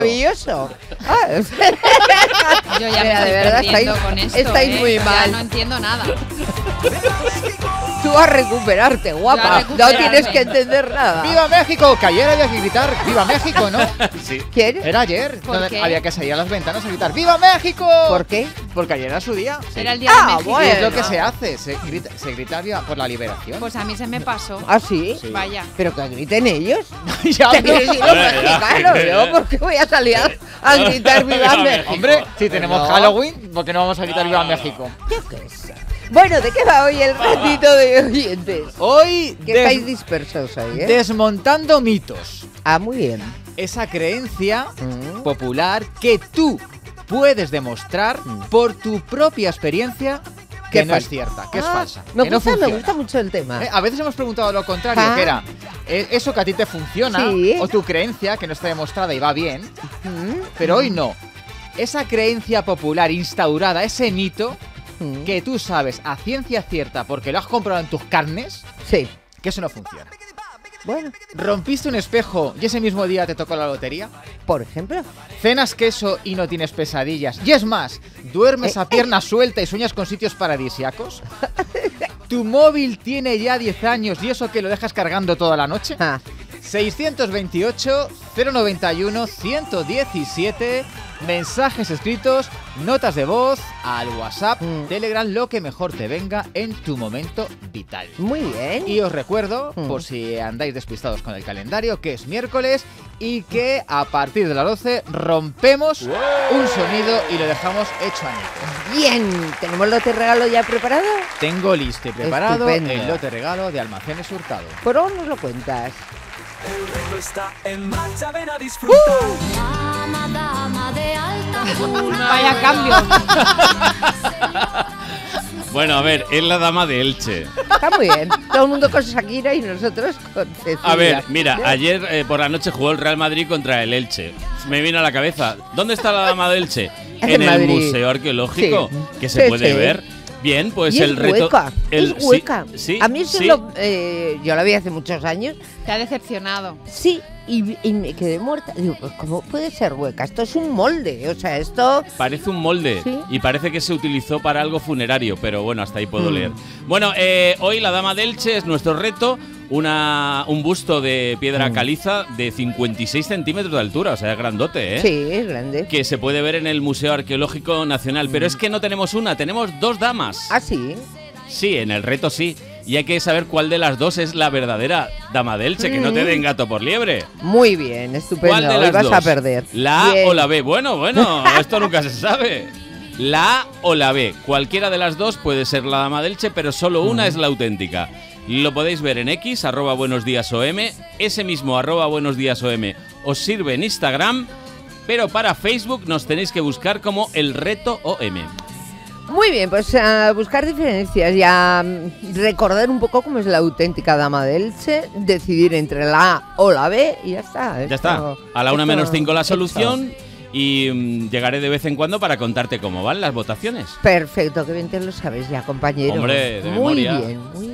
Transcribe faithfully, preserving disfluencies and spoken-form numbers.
Maravilloso. Ah. Yo ya Mira, me de estoy verdad perdiendo estáis, con esto, estáis ¿eh? muy Ya mal. no entiendo nada. Tú a recuperarte, guapa. Yo a No recuperarme. tienes que entender nada. ¡Viva México! Que ayer había que gritar ¡Viva México!, ¿no? Sí. ¿Quién? Era ayer. ¿Por donde qué? Había que salir a las ventanas a gritar ¡Viva México! ¿Por qué? Porque ayer era su día. Era el día Ah, de México. Y es lo bueno. que se hace. Se grita, se grita viva por la liberación. Pues a mí se me pasó. ¿Ah, sí? Sí. Vaya. Pero que griten ellos. Ya, ¿Te pero- quieres ir los Bueno, ya. mexicanos? ¿Yo por qué voy a salir a, a gritar Viva Viva México? Hombre, si tenemos No. Halloween, ¿por qué no vamos a gritar Viva Ah. México? Yo qué sé. Bueno, ¿de qué va hoy el ratito de oyentes? Hoy, Que des- estáis dispersos hoy, ¿eh? desmontando mitos. Ah, muy bien. Esa creencia Mm. popular que tú puedes demostrar Mm. por tu propia experiencia que Que no es fal- cierta, que es Ah, falsa. Me que no gusta, me funciona. gusta mucho el tema. Eh, A veces hemos preguntado lo contrario, Ah. que era eh, eso que a ti te funciona, Sí. o tu creencia que no está demostrada y va bien, Mm, pero hoy no. Esa creencia popular instaurada, ese mito mm. que tú sabes a ciencia cierta porque lo has comprado en tus carnes, Sí. que eso no funciona. Bueno, ¿Rompiste un espejo y ese mismo día te tocó la lotería? por ejemplo. ¿Cenas queso y no tienes pesadillas? Y es más, ¿duermes Eh, a pierna suelta y sueñas con sitios paradisíacos? ¿Tu móvil tiene ya diez años y eso que lo dejas cargando toda la noche? Ah, seiscientos veintiocho, cero noventa y uno, ciento diecisiete, mensajes escritos, notas de voz, al WhatsApp, Mm. Telegram, lo que mejor te venga en tu momento vital. muy bien. Y os recuerdo, Mm. por si andáis despistados con el calendario, que es miércoles y que a partir de las doce rompemos un sonido y lo dejamos hecho añicos. Bien, ¿tenemos lote regalo ya preparado? Tengo listo y preparado Estupendo. el lote regalo de Almacenes Hurtado. ¿Por dónde nos lo cuentas? El reto está en marcha, ven a disfrutar. Dama, dama de alta cuna. Vaya cambio. Bueno, a ver, es la dama de Elche. Está muy bien. Todo el mundo con Shakira y nosotros con Cecilia. A ver, mira, ¿Eh? ayer eh, por la noche jugó el Real Madrid contra el Elche. Me vino a la cabeza, ¿dónde está la dama de Elche? En En el Madrid. Museo Arqueológico, Sí. que se Sí, puede sí. ver. Bien, pues Y el es reto... hueca, el- es hueca. Sí, sí, A mí eso sí. lo, eh, yo la vi hace muchos años. Te ha decepcionado. Sí, y, y me quedé muerta. Digo, pues ¿cómo puede ser hueca? Esto es un molde, o sea, esto... Parece un molde Sí. y parece que se utilizó para algo funerario, pero bueno, hasta ahí puedo Mm. leer. Bueno, eh, hoy la dama de Elche es nuestro reto, una, un busto de piedra Mm. caliza de cincuenta y seis centímetros de altura, o sea, es grandote, ¿eh? Sí, es grande. Que se puede ver en el Museo Arqueológico Nacional, pero es que no tenemos una, tenemos dos damas. Ah, sí. Sí, en el reto sí. Y hay que saber cuál de las dos es la verdadera dama de Elche, que no te den gato por liebre. Muy bien, estupendo. ¿Cuál de Hoy las vas dos? a perder. ¿La A Bien. o la B? Bueno, bueno, esto nunca se sabe. La A o la B. Cualquiera de las dos puede ser la dama del Che, pero solo una es la auténtica. Lo podéis ver en X, arroba buenos días O M. Ese mismo arroba buenos días O M os sirve en Instagram, pero para Facebook nos tenéis que buscar como el reto O M. Muy bien, pues a buscar diferencias y a mm, recordar un poco cómo es la auténtica dama de Elche, decidir entre la A o la B y ya está. Ya Esto- está. A la una esto menos cinco la hecho. solución y mm, llegaré de vez en cuando para contarte cómo van las votaciones. Perfecto, que bien te lo sabes ya, compañero. Hombre, de Muy memoria. bien, muy